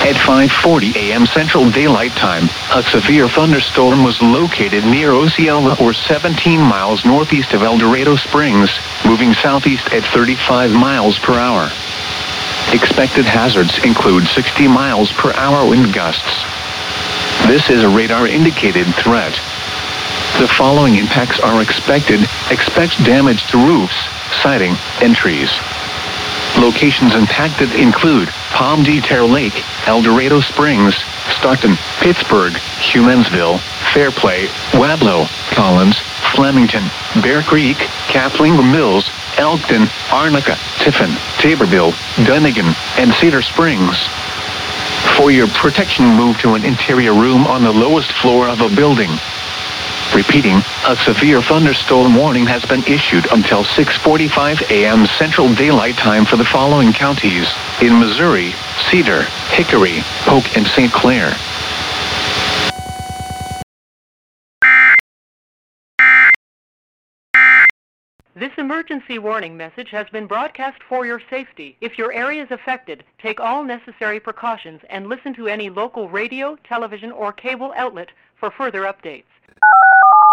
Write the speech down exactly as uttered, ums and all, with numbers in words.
At five forty a.m. Central Daylight Time, a severe thunderstorm was located near Osceola or seventeen miles northeast of El Dorado Springs, moving southeast at thirty-five miles per hour. Expected hazards include sixty miles per hour wind gusts. This is a radar-indicated threat. The following impacts are expected. Expect damage to roofs, siding, and trees. Locations impacted include Palm de Terre Lake, El Dorado Springs, Stockton, Pittsburgh, Humansville, Fairplay, Wadlow, Collins, Flemington, Bear Creek, Kathleen Mills, Elkton, Arnica, Tiffin, Taborville, Dunnigan, and Cedar Springs. For your protection, move to an interior room on the lowest floor of a building. Repeating, a severe thunderstorm warning has been issued until six forty-five a.m. Central Daylight Time for the following counties: in Missouri, Cedar, Hickory, Polk, and Saint Clair. This emergency warning message has been broadcast for your safety. If your area is affected, take all necessary precautions and listen to any local radio, television, or cable outlet for further updates.